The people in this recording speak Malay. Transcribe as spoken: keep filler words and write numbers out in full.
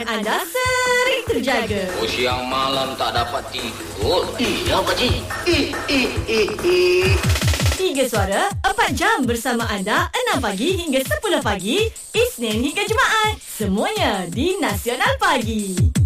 anda sering terjaga. Oh, siang malam tak dapat tidur. Iya, Pakcik. Eh, eh, eh, eh. Tiga Suara, empat jam bersama anda, enam pagi hingga sepuluh pagi, Isnin hingga Jumaat. Semuanya di Nasional Pagi.